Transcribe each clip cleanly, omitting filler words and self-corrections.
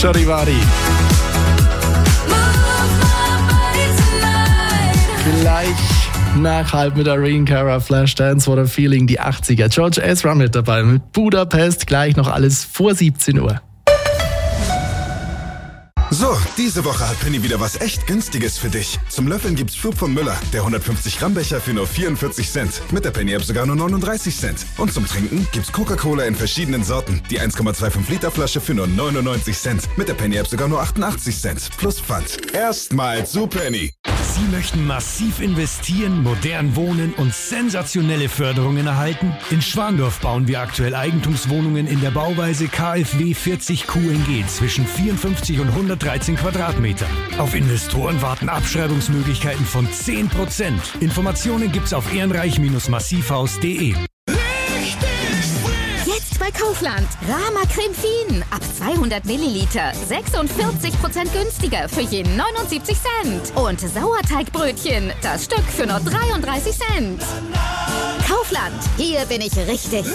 Charivari. Gleich nach halb mit Irene Cara, Flashdance, What a Feeling, die 80er. George Ezra mit dabei mit Budapest, gleich noch alles vor 17 Uhr. So, diese Woche hat Penny wieder was echt Günstiges für dich. Zum Löffeln gibt's Flug von Müller, der 150 Gramm Becher für nur 44 Cent. Mit der Penny-App sogar nur 39 Cent. Und zum Trinken gibt's Coca-Cola in verschiedenen Sorten. Die 1,25 Liter Flasche für nur 99 Cent. Mit der Penny-App sogar nur 88 Cent. Plus Pfand. Erstmal zu Penny. Sie möchten massiv investieren, modern wohnen und sensationelle Förderungen erhalten? In Schwandorf bauen wir aktuell Eigentumswohnungen in der Bauweise KfW 40 QNG zwischen 54 und 113 Quadratmetern. Auf Investoren warten Abschreibungsmöglichkeiten von 10%. Informationen gibt's auf ehrenreich-massivhaus.de. Jetzt bei Kaufland. Rama Creme Fien. Ab 200 Milliliter. 46% günstiger für je 79 Cent. Und Sauerteigbrötchen. Das Stück für nur 33 Cent. Kaufland. Hier bin ich richtig.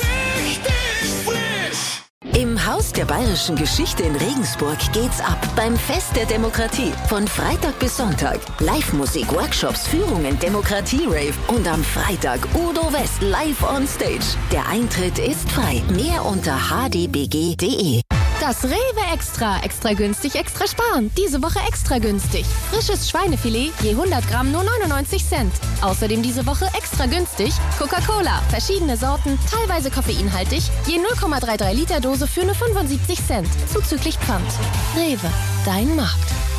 Im Haus der Bayerischen Geschichte in Regensburg geht's ab beim Fest der Demokratie. Von Freitag bis Sonntag. Live-Musik, Workshops, Führungen, Demokratie-Rave und am Freitag Udo West live on stage. Der Eintritt ist frei. Mehr unter hdbg.de. Das Rewe Extra. Extra günstig, extra sparen. Diese Woche extra günstig. Frisches Schweinefilet, je 100 Gramm nur 99 Cent. Außerdem diese Woche extra günstig Coca-Cola. Verschiedene Sorten, teilweise koffeinhaltig. Je 0,33 Liter Dose für nur 75 Cent. Zuzüglich Pfand. Rewe, dein Markt.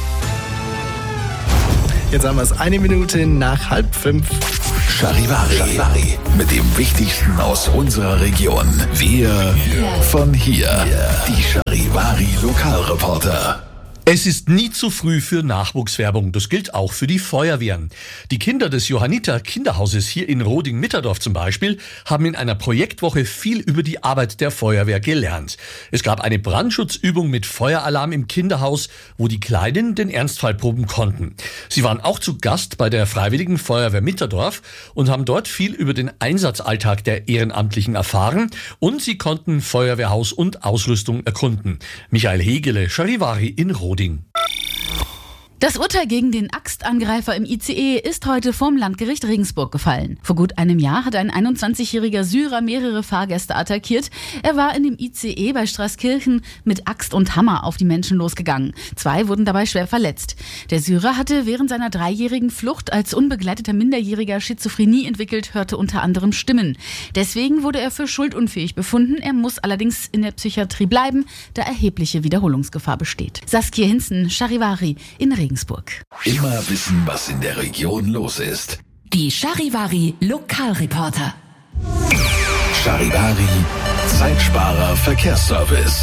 Jetzt haben wir es 1 Minute nach 4:30. Charivari. Mit dem Wichtigsten aus unserer Region. Wir von hier. Die Charivari Lokalreporter. Es ist nie zu früh für Nachwuchswerbung. Das gilt auch für die Feuerwehren. Die Kinder des Johanniter Kinderhauses hier in Roding-Mitterdorf zum Beispiel haben in einer Projektwoche viel über die Arbeit der Feuerwehr gelernt. Es gab eine Brandschutzübung mit Feueralarm im Kinderhaus, wo die Kleinen den Ernstfall proben konnten. Sie waren auch zu Gast bei der Freiwilligen Feuerwehr Mitterdorf und haben dort viel über den Einsatzalltag der Ehrenamtlichen erfahren und sie konnten Feuerwehrhaus und Ausrüstung erkunden. Michael Hegele, Charivari in Roding. Das Urteil gegen den Axtangreifer im ICE ist heute vom Landgericht Regensburg gefallen. Vor gut einem Jahr hat ein 21-jähriger Syrer mehrere Fahrgäste attackiert. Er war in dem ICE bei Straßkirchen mit Axt und Hammer auf die Menschen losgegangen. 2 wurden dabei schwer verletzt. Der Syrer hatte während seiner 3-jährigen Flucht als unbegleiteter Minderjähriger Schizophrenie entwickelt, hörte unter anderem Stimmen. Deswegen wurde er für schuldunfähig befunden. Er muss allerdings in der Psychiatrie bleiben, da erhebliche Wiederholungsgefahr besteht. Saskia Hinzen, Charivari in Regensburg. Immer wissen, was in der Region los ist. Die Charivari Lokalreporter. Charivari Zeitsparer Verkehrsservice.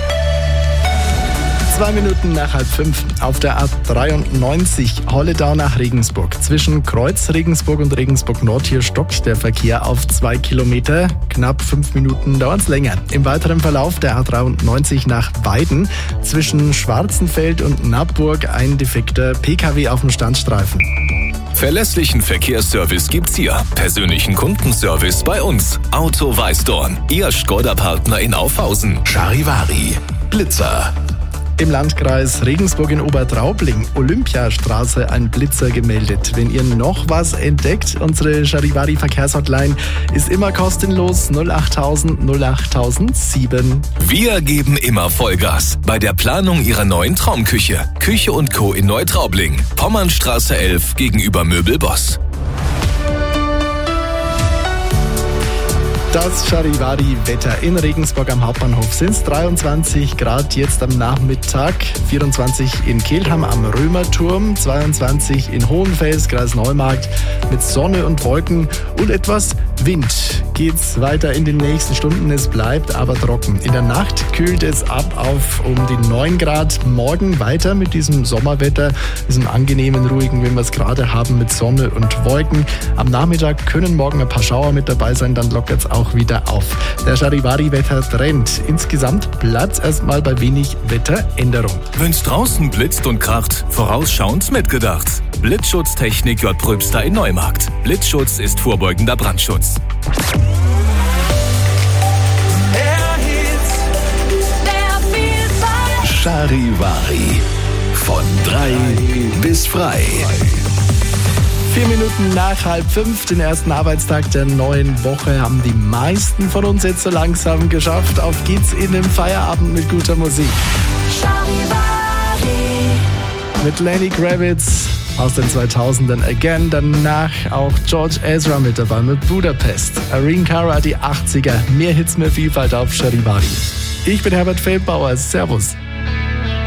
2 Minuten nach 4:30 auf der A93 Holledau nach Regensburg. Zwischen Kreuz Regensburg und Regensburg Nord hier stockt der Verkehr auf 2 Kilometer. Knapp 5 Minuten dauert es länger. Im weiteren Verlauf der A93 nach Weiden zwischen Schwarzenfeld und Nappburg ein defekter PKW auf dem Standstreifen. Verlässlichen Verkehrsservice gibt's hier. Persönlichen Kundenservice bei uns. Auto Weißdorn. Ihr Skoda-Partner in Aufhausen. Charivari Blitzer. Im Landkreis Regensburg in Obertraubling, Olympiastraße, ein Blitzer gemeldet. Wenn ihr noch was entdeckt, unsere Charivari Verkehrshotline ist immer kostenlos 08000 08007. Wir geben immer Vollgas bei der Planung Ihrer neuen Traumküche. Küche & Co. in Neutraubling. Pommernstraße 11 gegenüber Möbelboss. Das Charivari-Wetter in Regensburg am Hauptbahnhof sind es 23 Grad jetzt am Nachmittag, 24 in Kelheim am Römerturm, 22 in Hohenfels, Kreis Neumarkt mit Sonne und Wolken und etwas Wind. Geht's weiter in den nächsten Stunden, es bleibt aber trocken. In der Nacht kühlt es ab auf um die 9 Grad. Morgen weiter mit diesem Sommerwetter, diesem angenehmen, ruhigen, wie wir es gerade haben, mit Sonne und Wolken. Am Nachmittag können morgen ein paar Schauer mit dabei sein, dann lockert es auch wieder auf. Der Charivari-Wetter-Trend. Insgesamt bleibt erstmal bei wenig Wetteränderung. Wenn's draußen blitzt und kracht, vorausschauend mitgedacht. Blitzschutztechnik J. Pröbster in Neumarkt. Blitzschutz ist vorbeugender Brandschutz. Charivari. Charivari. Von 3 bis frei. 4 Minuten nach 4:30, den ersten Arbeitstag der neuen Woche, haben die meisten von uns jetzt so langsam geschafft. Auf geht's in den Feierabend mit guter Musik. Mit Lenny Kravitz aus den 2000ern Again, danach auch George Ezra mit dabei mit Budapest. Irene Cara, die 80er, mehr Hits, mehr Vielfalt auf Charivari. Ich bin Herbert Feldbauer, servus.